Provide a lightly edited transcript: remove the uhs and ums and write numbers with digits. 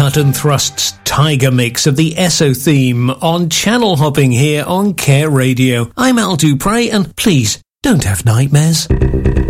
Cut and Thrust's Tiger mix of the Esso theme on Channel Hopping here on Care Radio. I'm Al Dupre, and please don't have nightmares.